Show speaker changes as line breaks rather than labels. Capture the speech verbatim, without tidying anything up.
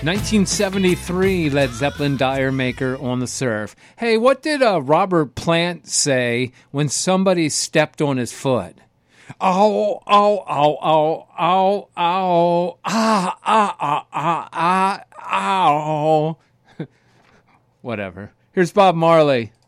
nineteen seventy-three, Led Zeppelin, Dire Maker on the Surf. Hey, what did uh, Robert Plant say when somebody stepped on his foot? Ow, ow, ow, ow, ow, ow, ah, ah, ah, ah, ah, ow. Whatever. Here's Bob Marley.